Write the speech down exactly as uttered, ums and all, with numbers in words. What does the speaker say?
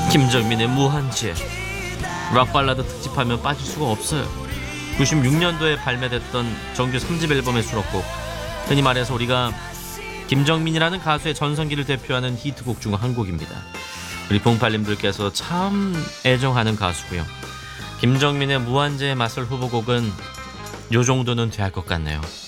김정민의 무한재. 락발라드 특집하면 빠질 수가 없어요. 구십육 년도에 발매됐던 정규 삼 집 앨범의 수록곡. 흔히 말해서 우리가 김정민이라는 가수의 전성기를 대표하는 히트곡 중 한 곡입니다. 우리 봉팔님들께서 참 애정하는 가수고요. 김정민의 무한재의 맛을 후보곡은 요 정도는 돼야 할 것 같네요.